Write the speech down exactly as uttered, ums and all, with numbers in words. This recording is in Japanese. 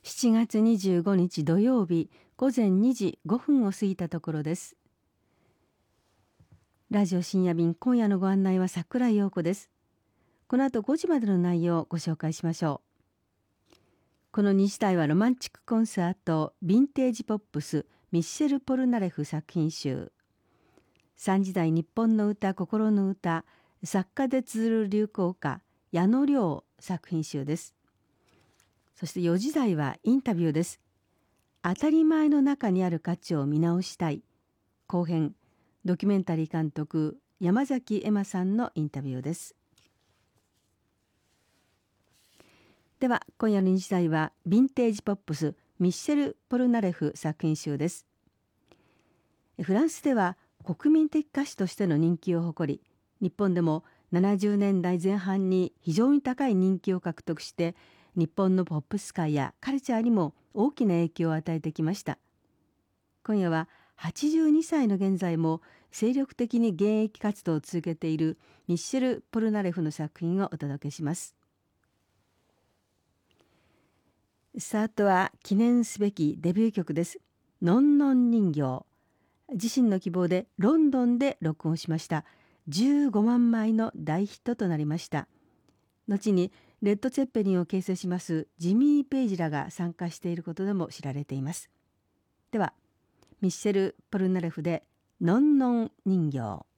しちがつにじゅうごにち土曜日ごぜんにじごふんを過ぎたところです。ラジオ深夜便、今夜のご案内は桜井陽子です。この後ごじまでの内容をご紹介しましょう。このにじ台はロマンチックコンサートヴィンテージポップスミッシェル・ポルナレフ作品集。さんじ台日本の歌心の歌作家で綴る流行歌矢野亮作品集です。そしてよじ台はインタビューです。当たり前の中にある価値を見直したい後編、ドキュメンタリー監督山崎恵馬さんのインタビューです。では今夜のにじ台はヴィンテージポップスミッシェル・ポルナレフ作品集です。フランスでは国民的歌手としての人気を誇り、日本でもななじゅうねんだいぜん半に非常に高い人気を獲得して日本のポップス界やカルチャーにも大きな影響を与えてきました。今夜ははちじゅうにさいの現在も精力的に現役活動を続けているミッシェル・ポルナレフの作品をお届けします。スタートは記念すべきデビュー曲です。のんのん人形。自身の希望でロンドンで録音しました。じゅうごまんまいの大ヒットとなりました。後にレッド・ツェッペリンを形成しますジミー・ペイジらが参加していることでも知られています。ではミッシェル・ポルナレフでのんのん人形。